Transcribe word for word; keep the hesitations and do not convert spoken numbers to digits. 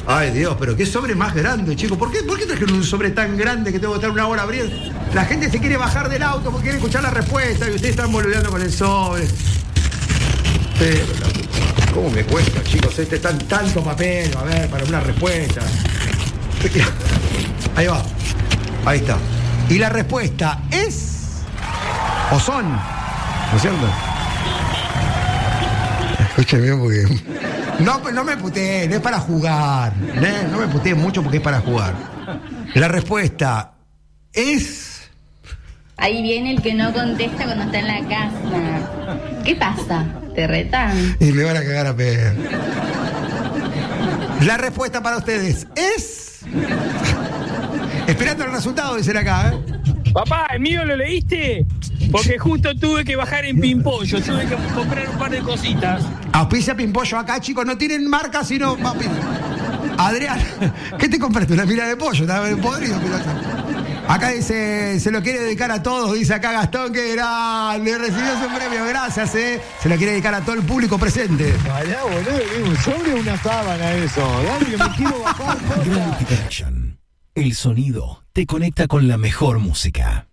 Ay, Dios, pero qué sobre más grande, chicos. ¿Por qué, ¿Por qué trajeron un sobre tan grande que tengo que estar una hora abriendo? La gente se quiere bajar del auto porque quiere escuchar la respuesta y ustedes están boludeando con el sobre. Pero, ¿cómo me cuesta, chicos? Este tan tanto papel, a ver, para una respuesta. Ahí va. Ahí está. Y la respuesta es... o son, ¿no es cierto? Escúchame porque... No, no me puteé, no es para jugar. No, no me puteé mucho porque es para jugar. La respuesta es... Ahí viene el que no contesta cuando está en la casa. ¿Qué pasa? ¿Te retan? Y me van a cagar a pedo. La respuesta para ustedes es... Esperando el resultado, dicen acá, ¿eh? Papá, ¿el mío lo leíste? Porque justo tuve que bajar en Pimpollo, tuve que comprar un par de cositas. Auspicia Pimpollo acá, chicos, no tienen marca, sino... Papi. Adrián, ¿qué te compraste? Una mira de pollo, está podrido, pero... Acá dice, se lo quiere dedicar a todos, dice acá Gastón, que grande, recibió su premio, gracias, eh. Se lo quiere dedicar a todo el público presente. Vaya, boludo, un sobre una sábana eso, dale que me quiero bajar. Gravity Connection. El sonido te conecta con la mejor música.